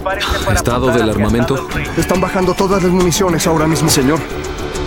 ¿Estado del armamento? Están bajando todas las municiones ahora mismo. Señor,